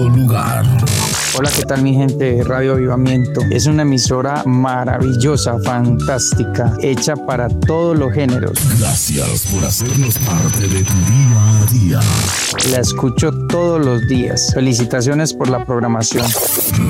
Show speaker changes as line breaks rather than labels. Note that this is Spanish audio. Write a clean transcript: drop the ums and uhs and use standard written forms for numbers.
todo lugar.
Hola, ¿qué tal mi gente de Radio Avivamiento? Es una emisora maravillosa, fantástica, hecha para todos los géneros.
Gracias por hacernos parte de tu día a día.
La escucho todos los días. Felicitaciones por la programación.